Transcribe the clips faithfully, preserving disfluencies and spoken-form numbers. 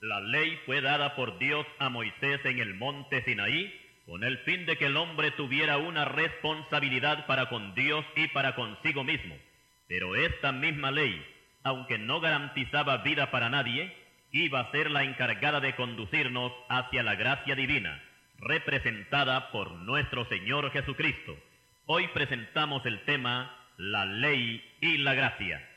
La ley fue dada por Dios a Moisés en el monte Sinaí, con el fin de que el hombre tuviera una responsabilidad para con Dios y para consigo mismo. Pero esta misma ley, aunque no garantizaba vida para nadie, iba a ser la encargada de conducirnos hacia la gracia divina, representada por nuestro Señor Jesucristo. Hoy presentamos el tema, la ley y la gracia.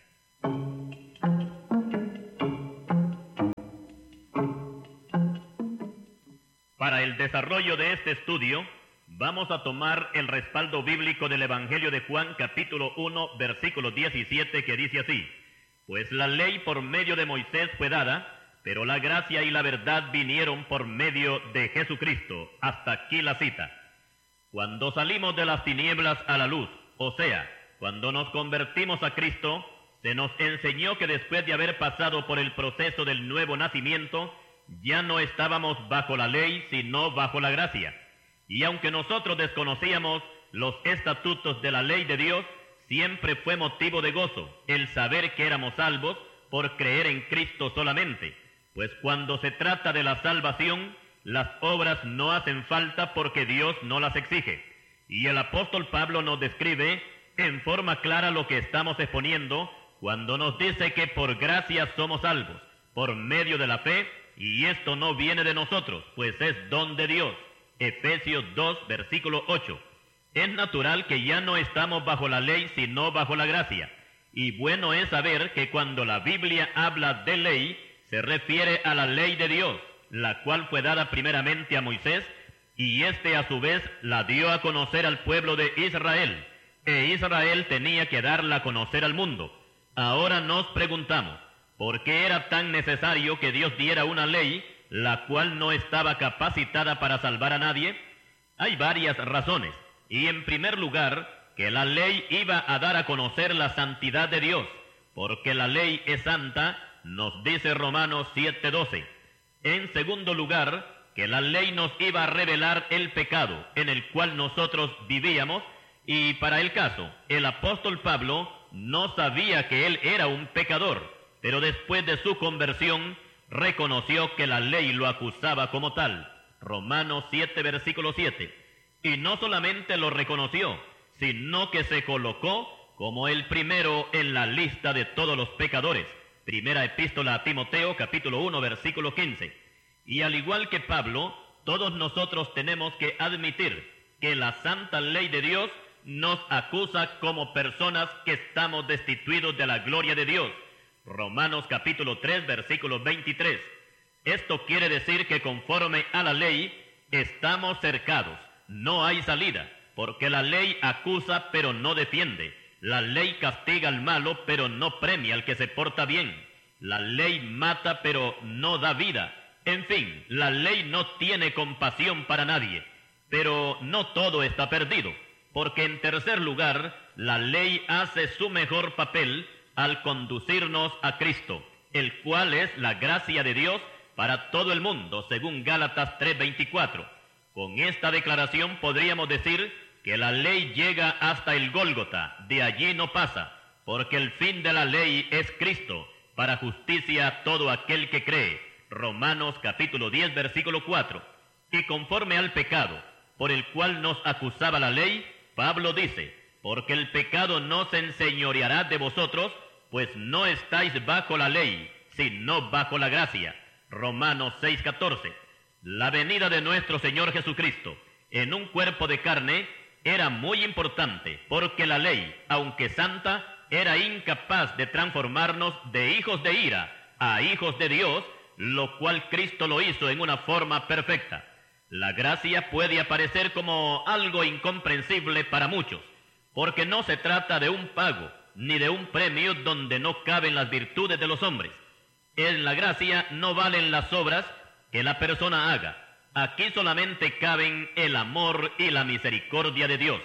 Para el desarrollo de este estudio, vamos a tomar el respaldo bíblico del Evangelio de Juan, capítulo uno, versículo diecisiete, que dice así: Pues la ley por medio de Moisés fue dada, pero la gracia y la verdad vinieron por medio de Jesucristo. Hasta aquí la cita. Cuando salimos de las tinieblas a la luz, o sea, cuando nos convertimos a Cristo, se nos enseñó que después de haber pasado por el proceso del nuevo nacimiento, ya no estábamos bajo la ley, sino bajo la gracia. Y aunque nosotros desconocíamos los estatutos de la ley de Dios, siempre fue motivo de gozo el saber que éramos salvos por creer en Cristo solamente. Pues cuando se trata de la salvación, las obras no hacen falta porque Dios no las exige. Y el apóstol Pablo nos describe en forma clara lo que estamos exponiendo cuando nos dice que por gracia somos salvos, por medio de la fe, y esto no viene de nosotros, pues es don de Dios. Efesios dos, versículo ocho. Es natural que ya no estamos bajo la ley, sino bajo la gracia. Y bueno es saber que cuando la Biblia habla de ley, se refiere a la ley de Dios, la cual fue dada primeramente a Moisés, y éste a su vez la dio a conocer al pueblo de Israel, e Israel tenía que darla a conocer al mundo. Ahora nos preguntamos, ¿por qué era tan necesario que Dios diera una ley, la cual no estaba capacitada para salvar a nadie? Hay varias razones, y en primer lugar, que la ley iba a dar a conocer la santidad de Dios, porque la ley es santa, nos dice Romanos siete doce. En segundo lugar, que la ley nos iba a revelar el pecado en el cual nosotros vivíamos, y para el caso, el apóstol Pablo no sabía que él era un pecador, pero después de su conversión, reconoció que la ley lo acusaba como tal. Romanos siete, versículo siete. Y no solamente lo reconoció, sino que se colocó como el primero en la lista de todos los pecadores. Primera epístola a Timoteo, capítulo uno, versículo quince. Y al igual que Pablo, todos nosotros tenemos que admitir que la santa ley de Dios nos acusa como personas que estamos destituidos de la gloria de Dios. Romanos capítulo tres, versículo veintitrés. Esto quiere decir que conforme a la ley, estamos cercados, no hay salida, porque la ley acusa pero no defiende. La ley castiga al malo, pero no premia al que se porta bien. La ley mata, pero no da vida. En fin, la ley no tiene compasión para nadie. Pero no todo está perdido, porque en tercer lugar, la ley hace su mejor papel al conducirnos a Cristo, el cual es la gracia de Dios para todo el mundo, según Gálatas tres veinticuatro. Con esta declaración podríamos decir que la ley llega hasta el Gólgota, de allí no pasa, porque el fin de la ley es Cristo, para justicia a todo aquel que cree. Romanos capítulo diez, versículo cuatro. Y conforme al pecado, por el cual nos acusaba la ley, Pablo dice, porque el pecado no se enseñoreará de vosotros, pues no estáis bajo la ley, sino bajo la gracia. Romanos seis, catorce. La venida de nuestro Señor Jesucristo en un cuerpo de carne era muy importante, porque la ley, aunque santa, era incapaz de transformarnos de hijos de ira a hijos de Dios, lo cual Cristo lo hizo en una forma perfecta. La gracia puede aparecer como algo incomprensible para muchos, porque no se trata de un pago, ni de un premio donde no caben las virtudes de los hombres. En la gracia no valen las obras que la persona haga. Aquí solamente caben el amor y la misericordia de Dios.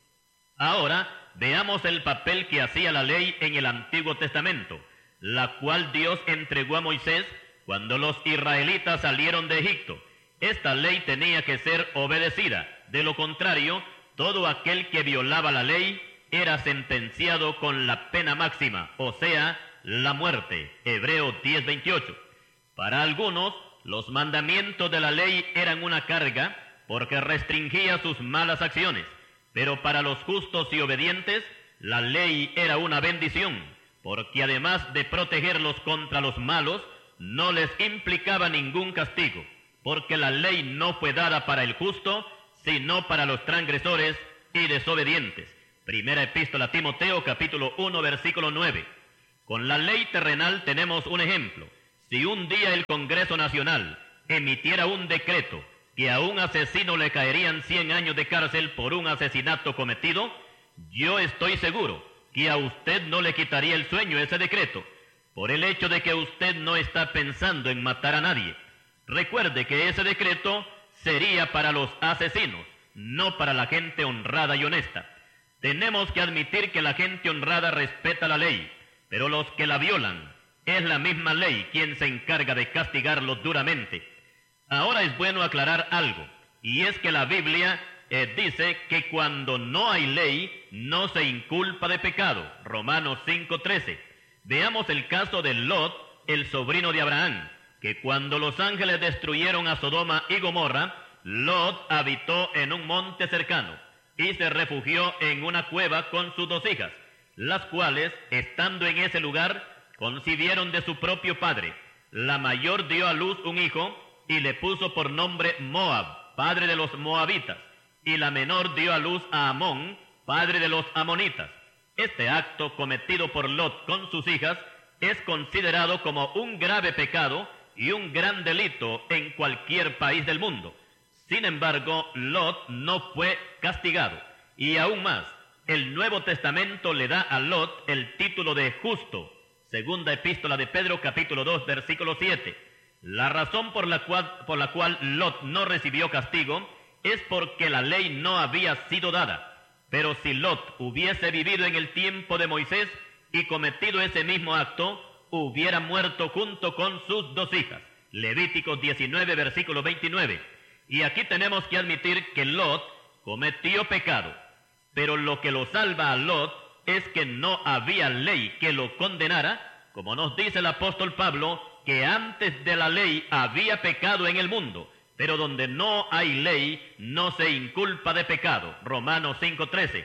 Ahora veamos el papel que hacía la ley en el Antiguo Testamento, la cual Dios entregó a Moisés cuando los israelitas salieron de Egipto. Esta ley tenía que ser obedecida. De lo contrario, todo aquel que violaba la ley era sentenciado con la pena máxima, o sea, la muerte. Hebreos diez veintiocho. Para algunos, los mandamientos de la ley eran una carga porque restringía sus malas acciones, pero para los justos y obedientes, la ley era una bendición, porque además de protegerlos contra los malos, no les implicaba ningún castigo, porque la ley no fue dada para el justo, sino para los transgresores y desobedientes. Primera Epístola a Timoteo, capítulo uno, versículo nueve. Con la ley terrenal tenemos un ejemplo. Si un día el Congreso Nacional emitiera un decreto que a un asesino le caerían cien años de cárcel por un asesinato cometido, yo estoy seguro que a usted no le quitaría el sueño ese decreto, por el hecho de que usted no está pensando en matar a nadie. Recuerde que ese decreto sería para los asesinos, no para la gente honrada y honesta. Tenemos que admitir que la gente honrada respeta la ley, pero los que la violan, es la misma ley quien se encarga de castigarlos duramente. Ahora es bueno aclarar algo, y es que la Biblia eh, dice que cuando no hay ley, no se inculpa de pecado. Romanos cinco trece. Veamos el caso de Lot, el sobrino de Abraham, que cuando los ángeles destruyeron a Sodoma y Gomorra, Lot habitó en un monte cercano y se refugió en una cueva con sus dos hijas, las cuales, estando en ese lugar, concibieron de su propio padre. La mayor dio a luz un hijo y le puso por nombre Moab, padre de los moabitas, y la menor dio a luz a Amón, padre de los amonitas. Este acto cometido por Lot con sus hijas es considerado como un grave pecado y un gran delito en cualquier país del mundo. Sin embargo, Lot no fue castigado, y aún más, el Nuevo Testamento le da a Lot el título de justo. Segunda Epístola de Pedro, capítulo dos, versículo siete. La razón por la cual, por la cual Lot no recibió castigo es porque la ley no había sido dada. Pero si Lot hubiese vivido en el tiempo de Moisés y cometido ese mismo acto, hubiera muerto junto con sus dos hijas. Levíticos diecinueve, versículo veintinueve. Y aquí tenemos que admitir que Lot cometió pecado, pero lo que lo salva a Lot es que no había ley que lo condenara, como nos dice el apóstol Pablo, que antes de la ley había pecado en el mundo, pero donde no hay ley no se inculpa de pecado. Romanos cinco trece.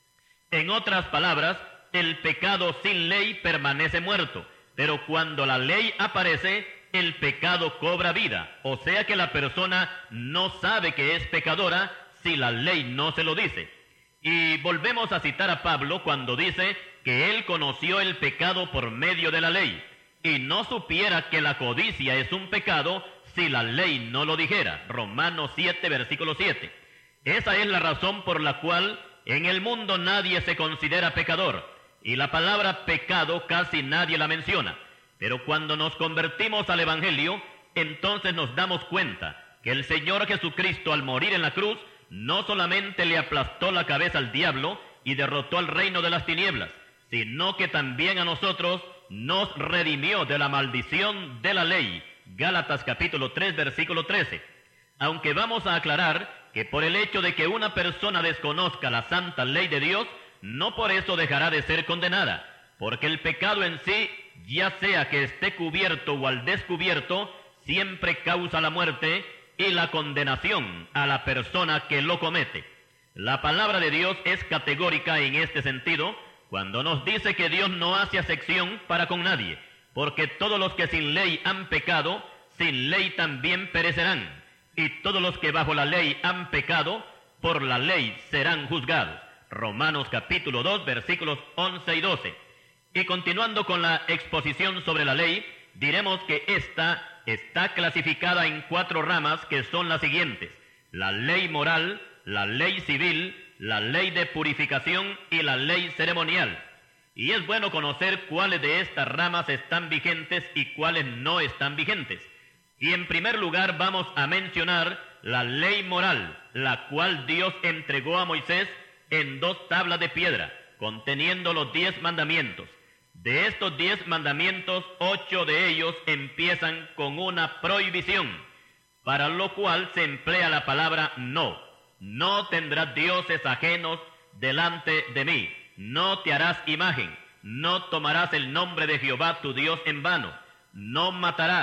En otras palabras, el pecado sin ley permanece muerto, pero cuando la ley aparece, el pecado cobra vida, o sea que la persona no sabe que es pecadora si la ley no se lo dice. Y volvemos a citar a Pablo cuando dice que él conoció el pecado por medio de la ley, y no supiera que la codicia es un pecado si la ley no lo dijera. Romanos siete, versículo siete. Esa es la razón por la cual en el mundo nadie se considera pecador, y la palabra pecado casi nadie la menciona. Pero cuando nos convertimos al Evangelio, entonces nos damos cuenta que el Señor Jesucristo, al morir en la cruz, no solamente le aplastó la cabeza al diablo y derrotó al reino de las tinieblas, sino que también a nosotros nos redimió de la maldición de la ley. Gálatas capítulo tres, versículo trece. Aunque vamos a aclarar que por el hecho de que una persona desconozca la santa ley de Dios, no por eso dejará de ser condenada, porque el pecado en sí, ya sea que esté cubierto o al descubierto, siempre causa la muerte y la condenación a la persona que lo comete. La palabra de Dios es categórica en este sentido, cuando nos dice que Dios no hace acepción para con nadie, porque todos los que sin ley han pecado, sin ley también perecerán, y todos los que bajo la ley han pecado, por la ley serán juzgados. Romanos capítulo dos, versículos once y doce. Y continuando con la exposición sobre la ley, diremos que esta está clasificada en cuatro ramas que son las siguientes: la ley moral, la ley civil, la ley de purificación y la ley ceremonial. Y es bueno conocer cuáles de estas ramas están vigentes y cuáles no están vigentes. Y en primer lugar vamos a mencionar la ley moral, la cual Dios entregó a Moisés en dos tablas de piedra, conteniendo los diez mandamientos. De estos diez mandamientos, ocho de ellos empiezan con una prohibición, para lo cual se emplea la palabra no. No tendrás dioses ajenos delante de mí. No te harás imagen. No tomarás el nombre de Jehová tu Dios en vano. No matarás.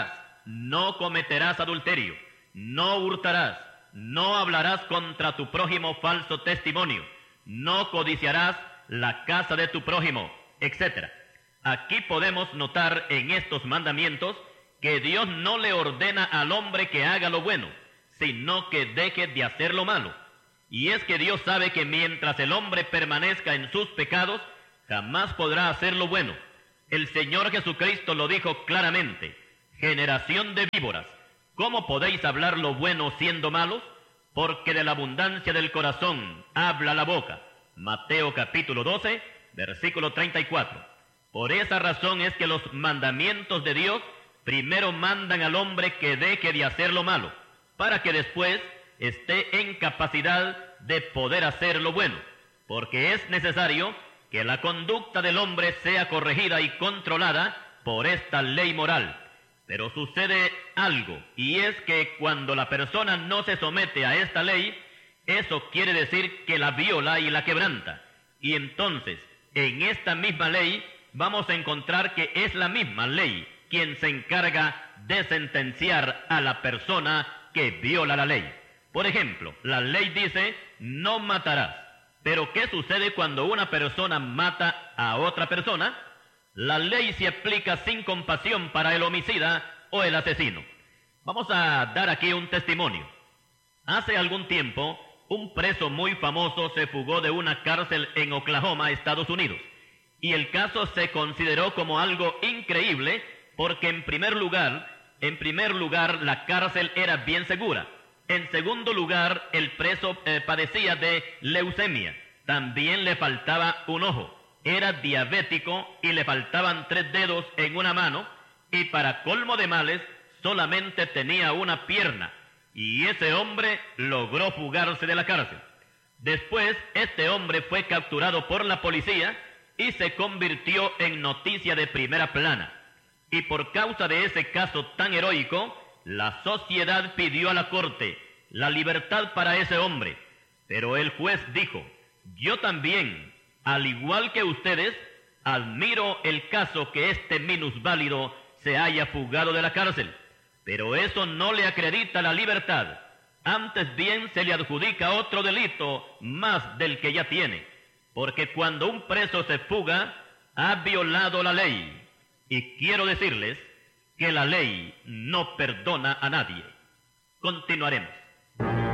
no cometerás adulterio, no hurtarás, no hablarás contra tu prójimo falso testimonio, no codiciarás la casa de tu prójimo, etcétera. Aquí podemos notar en estos mandamientos que Dios no le ordena al hombre que haga lo bueno, sino que deje de hacer lo malo. Y es que Dios sabe que mientras el hombre permanezca en sus pecados, jamás podrá hacer lo bueno. El Señor Jesucristo lo dijo claramente: generación de víboras, ¿cómo podéis hablar lo bueno siendo malos? Porque de la abundancia del corazón habla la boca. Mateo capítulo doce, versículo treinta y cuatro. Por esa razón es que los mandamientos de Dios primero mandan al hombre que deje de hacer lo malo, para que después esté en capacidad de poder hacer lo bueno, porque es necesario que la conducta del hombre sea corregida y controlada por esta ley moral. Pero sucede algo, y es que cuando la persona no se somete a esta ley, eso quiere decir que la viola y la quebranta. Y entonces, en esta misma ley, vamos a encontrar que es la misma ley quien se encarga de sentenciar a la persona que viola la ley. Por ejemplo, la ley dice: no matarás. Pero ¿qué sucede cuando una persona mata a otra persona? La ley se aplica sin compasión para el homicida o el asesino. Vamos a dar aquí un testimonio. Hace algún tiempo, un preso muy famoso se fugó de una cárcel en Oklahoma, Estados Unidos. Y el caso se consideró como algo increíble porque en primer lugar, en primer lugar la cárcel era bien segura. En segundo lugar, el preso eh, padecía de leucemia. También le faltaba un ojo. Era diabético y le faltaban tres dedos en una mano. Y para colmo de males, solamente tenía una pierna. Y ese hombre logró fugarse de la cárcel. Después, este hombre fue capturado por la policía y se convirtió en noticia de primera plana. Y por causa de ese caso tan heroico, la sociedad pidió a la corte la libertad para ese hombre. Pero el juez dijo: yo también, al igual que ustedes, admiro el caso que este minusválido se haya fugado de la cárcel. Pero eso no le acredita la libertad. Antes bien se le adjudica otro delito más del que ya tiene. Porque cuando un preso se fuga, ha violado la ley. Y quiero decirles que la ley no perdona a nadie. Continuaremos.